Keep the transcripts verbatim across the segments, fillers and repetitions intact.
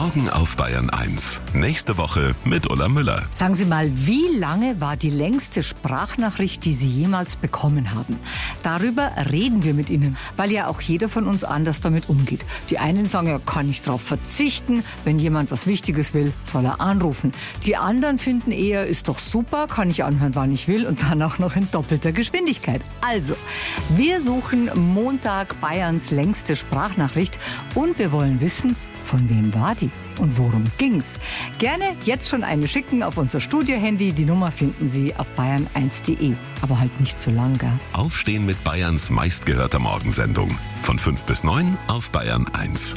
Morgen auf Bayern eins. Nächste Woche mit Ulla Müller. Sagen Sie mal, wie lange war die längste Sprachnachricht, die Sie jemals bekommen haben? Darüber reden wir mit Ihnen, weil ja auch jeder von uns anders damit umgeht. Die einen sagen, ja, kann ich darauf verzichten, wenn jemand was Wichtiges will, soll er anrufen. Die anderen finden eher, ist doch super, kann ich anhören, wann ich will und dann auch noch in doppelter Geschwindigkeit. Also, wir suchen Montag Bayerns längste Sprachnachricht und wir wollen wissen, von wem war die und worum ging's? Gerne jetzt schon eine schicken auf unser Studio-Handy. Die Nummer finden Sie auf bayern eins punkt de. Aber halt nicht zu lang, gell? Aufstehen mit Bayerns meistgehörter Morgensendung. Von fünf bis neun auf Bayern eins.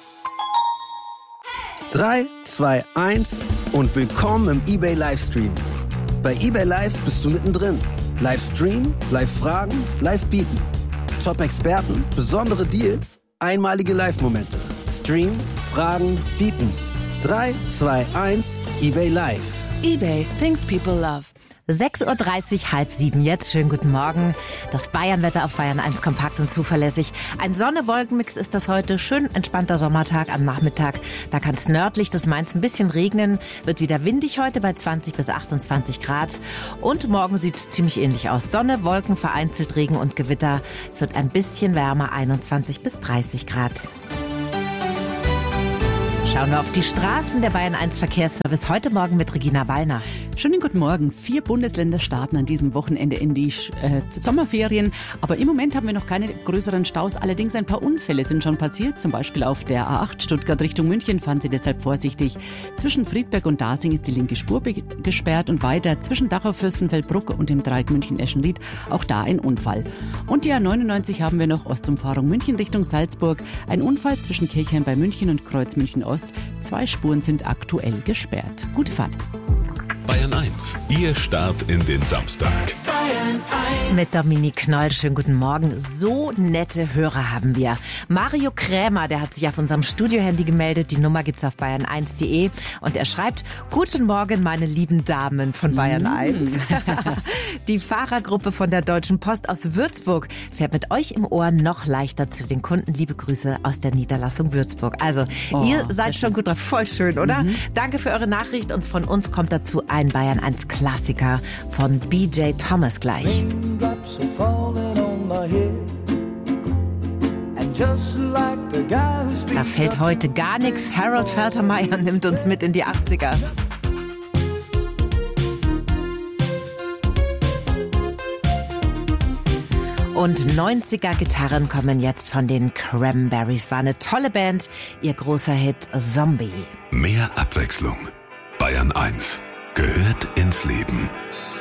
drei, zwei, eins und willkommen im eBay Livestream. Bei eBay Live bist du mittendrin. Livestream, Live-Fragen, Live-Bieten. Top-Experten, besondere Deals, einmalige Live-Momente. Stream, Fragen, Bieten. drei, zwei, eins, eBay Live. eBay, things people love. sechs Uhr dreißig, halb sieben jetzt. Schönen guten Morgen. Das Bayernwetter auf Bayern eins, kompakt und zuverlässig. Ein Sonne-Wolken-Mix ist das heute. Schön entspannter Sommertag am Nachmittag. Da kann es nördlich des Mainz ein bisschen regnen. Wird wieder windig heute bei zwanzig bis achtundzwanzig Grad. Und morgen sieht es ziemlich ähnlich aus. Sonne, Wolken, vereinzelt Regen und Gewitter. Es wird ein bisschen wärmer, einundzwanzig bis dreißig Grad. Schauen wir auf die Straßen. Der Bayern eins Verkehrsservice heute Morgen mit Regina Wallner. Schönen guten Morgen. Vier Bundesländer starten an diesem Wochenende in die äh, Sommerferien. Aber im Moment haben wir noch keine größeren Staus. Allerdings ein paar Unfälle sind schon passiert. Zum Beispiel auf der A acht Stuttgart Richtung München. Fahren Sie deshalb vorsichtig. Zwischen Friedberg und Dasing ist die linke Spur be- gesperrt. Und weiter zwischen Dachau, Fürstenfeldbruck und dem Dreieck München-Eschenried. Auch da ein Unfall. Und die A neunundneunzig haben wir noch Ostumfahrung München Richtung Salzburg. Ein Unfall zwischen Kirchheim bei München und Kreuz München Ost. Zwei Spuren sind aktuell gesperrt. Gute Fahrt. Bayern eins, Ihr Start in den Samstag. Bayern eins. Mit Dominique Knoll, schönen guten Morgen. So nette Hörer haben wir. Mario Krämer, der hat sich auf unserem Studio-Handy gemeldet. Die Nummer gibt's auf bayern eins punkt de. Und er schreibt, guten Morgen, meine lieben Damen von Bayern eins. Die Fahrergruppe von der Deutschen Post aus Würzburg fährt mit euch im Ohr noch leichter zu den Kunden. Liebe Grüße aus der Niederlassung Würzburg. Also, Oh, ihr seid schon gut drauf. Voll schön, oder? Mhm. Danke für eure Nachricht und von uns kommt dazu ein Bayern eins Klassiker von B J Thomas gleich. Da fällt heute gar nichts. Harold Faltermeyer nimmt uns mit in die achtziger. Und neunziger Gitarren kommen jetzt von den Cranberries. War eine tolle Band. Ihr großer Hit Zombie. Mehr Abwechslung. Bayern eins gehört ins Leben.